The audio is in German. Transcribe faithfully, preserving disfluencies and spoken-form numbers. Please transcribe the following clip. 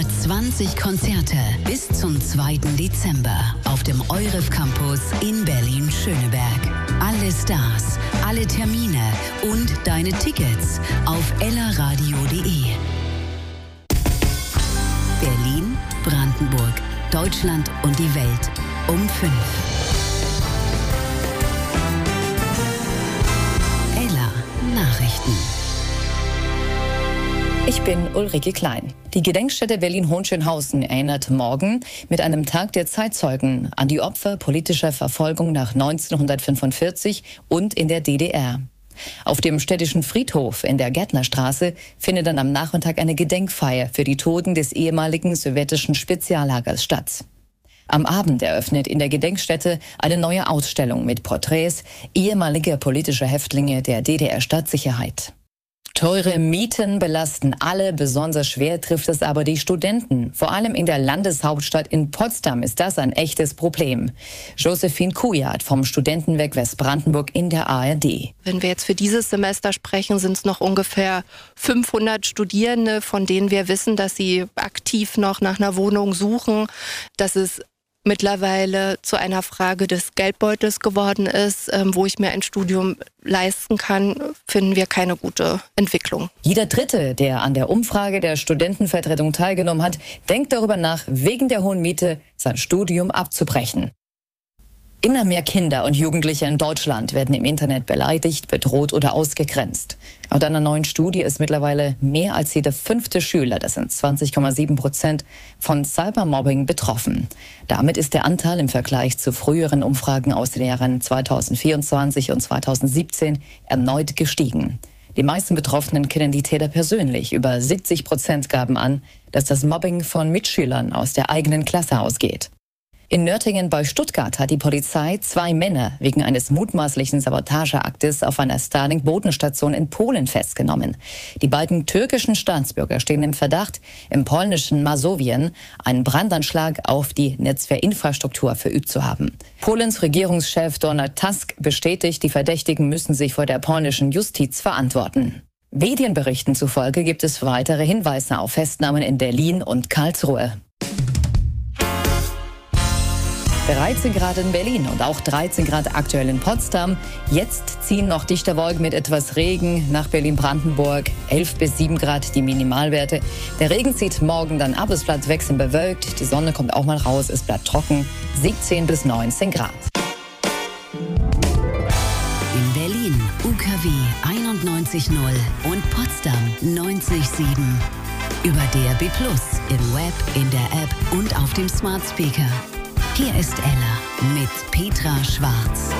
Über zwanzig Konzerte bis zum zweiten Dezember auf dem Euref Campus in Berlin-Schöneberg. Alle Stars, alle Termine und deine Tickets auf ellaradio punkt de. Berlin, Brandenburg, Deutschland und die Welt um fünf. Ella Nachrichten. Ich bin Ulrike Klein. Die Gedenkstätte Berlin-Hohenschönhausen erinnert morgen mit einem Tag der Zeitzeugen an die Opfer politischer Verfolgung nach neunzehnhundertfünfundvierzig und in der D D R. Auf dem städtischen Friedhof in der Gärtnerstraße findet dann am Nachmittag eine Gedenkfeier für die Toten des ehemaligen sowjetischen Speziallagers statt. Am Abend eröffnet in der Gedenkstätte eine neue Ausstellung mit Porträts ehemaliger politischer Häftlinge der D D R-Staatssicherheit. Teure Mieten belasten alle, besonders schwer trifft es aber die Studenten. Vor allem in der Landeshauptstadt in Potsdam ist das ein echtes Problem. Josephine Kujat vom Studentenwerk Westbrandenburg in der A R D. Wenn wir jetzt für dieses Semester sprechen, sind es noch ungefähr fünfhundert Studierende, von denen wir wissen, dass sie aktiv noch nach einer Wohnung suchen. Das ist mittlerweile zu einer Frage des Geldbeutels geworden ist, ähm, wo ich mir ein Studium leisten kann, finden wir keine gute Entwicklung. Jeder Dritte, der an der Umfrage der Studentenvertretung teilgenommen hat, denkt darüber nach, wegen der hohen Miete sein Studium abzubrechen. Immer mehr Kinder und Jugendliche in Deutschland werden im Internet beleidigt, bedroht oder ausgegrenzt. Laut einer neuen Studie ist mittlerweile mehr als jeder fünfte Schüler, das sind zwanzig Komma sieben Prozent, von Cybermobbing betroffen. Damit ist der Anteil im Vergleich zu früheren Umfragen aus den Jahren zweitausendvierundzwanzig und zweitausendsiebzehn erneut gestiegen. Die meisten Betroffenen kennen die Täter persönlich. Über siebzig Prozent gaben an, dass das Mobbing von Mitschülern aus der eigenen Klasse ausgeht. In Nörtingen bei Stuttgart hat die Polizei zwei Männer wegen eines mutmaßlichen Sabotageaktes auf einer Starlink-Bodenstation in Polen festgenommen. Die beiden türkischen Staatsbürger stehen im Verdacht, im polnischen Masowien einen Brandanschlag auf die Netzwerkinfrastruktur verübt zu haben. Polens Regierungschef Donald Tusk bestätigt, die Verdächtigen müssen sich vor der polnischen Justiz verantworten. Medienberichten zufolge gibt es weitere Hinweise auf Festnahmen in Berlin und Karlsruhe. dreizehn Grad in Berlin und auch dreizehn Grad aktuell in Potsdam. Jetzt ziehen noch dichte Wolken mit etwas Regen nach Berlin-Brandenburg. elf bis sieben Grad die Minimalwerte. Der Regen zieht morgen dann ab, es bleibt wechselnd bewölkt. Die Sonne kommt auch mal raus, es bleibt trocken. siebzehn bis neunzehn Grad. In Berlin U K W einundneunzig Komma null und Potsdam neunzig Komma sieben. Über D A B plus, im Web, in der App und auf dem Smart Speaker. Hier ist Ella mit Petra Schwarz.